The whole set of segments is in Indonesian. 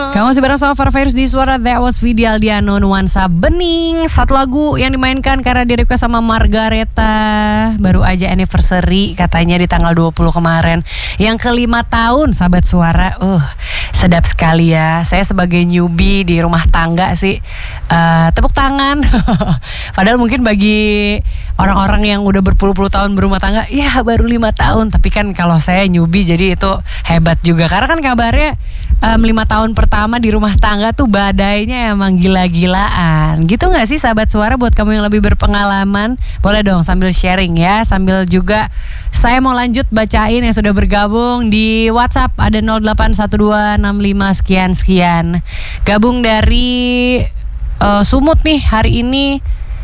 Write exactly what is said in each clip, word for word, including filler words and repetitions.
Kamu masih bareng sama Farah Virus di Suara. That was Vidi Aldiano, Nuansa Bening. Satu lagu yang dimainkan karena di request sama Margareta. Baru aja anniversary katanya di tanggal dua puluh kemarin. Yang kelima tahun sahabat Suara. Uh, sedap sekali ya. Saya sebagai newbie di rumah tangga sih uh, tepuk tangan. Padahal mungkin bagi orang-orang yang udah berpuluh-puluh tahun berumah tangga, ya baru lima tahun. Tapi kan kalau saya newbie jadi itu hebat juga. Karena kan kabarnya um, lima tahun pertama di rumah tangga tuh badainya emang gila-gilaan. Gitu gak sih sahabat Suara? Buat kamu yang lebih berpengalaman, boleh dong sambil sharing ya. Sambil juga saya mau lanjut bacain yang sudah bergabung di WhatsApp. Ada nol delapan satu dua enam lima sekian-sekian. Gabung dari uh, Sumut nih hari ini.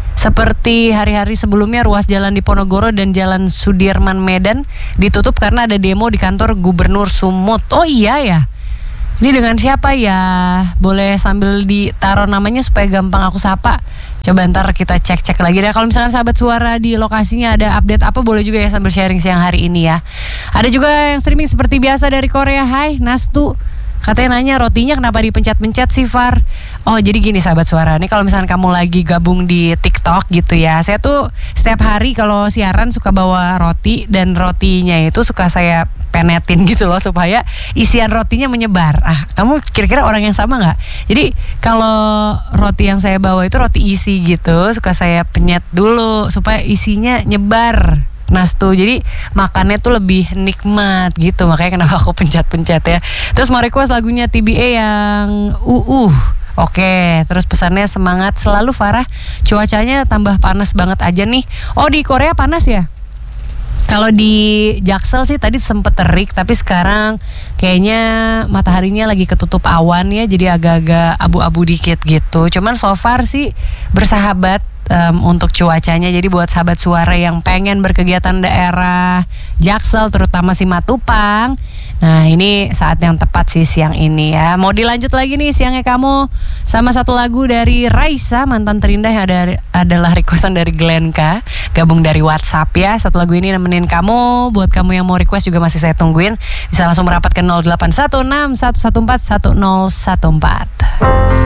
Seperti hari-hari sebelumnya, ruas jalan di Ponorogo dan jalan Sudirman Medan ditutup karena ada demo di kantor Gubernur Sumut. Oh iya ya. Ini dengan siapa ya? Boleh sambil ditaruh namanya supaya gampang aku sapa. Coba ntar kita cek-cek lagi deh. Kalau misalkan sahabat Suara di lokasinya ada update apa, boleh juga ya sambil sharing siang hari ini ya. Ada juga yang streaming seperti biasa dari Korea. Hai Nastu, katanya nanya rotinya kenapa dipencet-pencet sih Far? Oh jadi gini sahabat Suara, nih kalau misalkan kamu lagi gabung di TikTok gitu ya, saya tuh setiap hari kalau siaran suka bawa roti, dan rotinya itu suka saya penetin gitu loh supaya isian rotinya menyebar. Ah, kamu kira-kira orang yang sama nggak? Jadi kalau roti yang saya bawa itu roti isi gitu, suka saya penyet dulu supaya isinya nyebar. Nastu, jadi makannya tuh lebih nikmat gitu. Makanya kenapa aku pencet-pencet ya. Terus mau request lagunya T B A yang uh uh Oke, terus pesannya semangat selalu Farah. Cuacanya tambah panas banget aja nih. Oh di Korea panas ya? Kalau di Jaksel sih tadi sempet terik, tapi sekarang kayaknya mataharinya lagi ketutup awan ya, jadi agak-agak abu-abu dikit gitu. Cuman so far sih bersahabat um, untuk cuacanya. Jadi buat sahabat Suara yang pengen berkegiatan daerah Jaksel, terutama Simatupang, nah ini saat yang tepat sih siang ini ya. Mau dilanjut lagi nih siangnya kamu sama satu lagu dari Raisa, Mantan Terindah, yang ada, adalah requestan dari Glenka. Gabung dari WhatsApp ya. Satu lagu ini nemenin kamu. Buat kamu yang mau request juga masih saya tungguin. Bisa langsung merapat ke nol delapan satu enam satu satu empat satu nol satu empat.